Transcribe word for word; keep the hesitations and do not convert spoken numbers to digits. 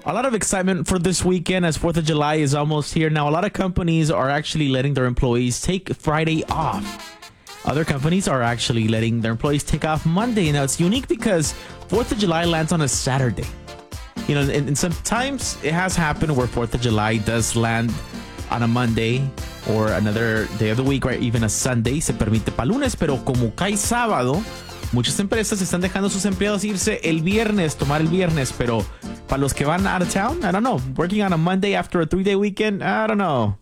A lot of excitement for this weekend as fourth of July is almost here. Now, a lot of companies are actually letting their employees take Friday off. Other companies are actually letting their employees take off Monday. Now, it's unique because fourth of July lands on a Saturday. You know, and, and sometimes it has happened where fourth of July does land on a Monday or another day of the week, or even a Sunday. Se permite para lunes, pero como cae sábado, muchas empresas están dejando a sus empleados irse el viernes, tomar el viernes, pero para los que van out of town, I don't know, working on a Monday after a three-day weekend, I don't know.